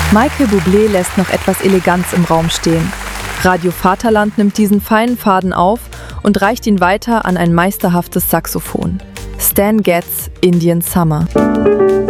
Michael Bublé lässt noch etwas Eleganz im Raum stehen. Radio Vaterland nimmt diesen feinen Faden auf und reicht ihn weiter an ein meisterhaftes Saxophon. Stan Getz, Indian Summer.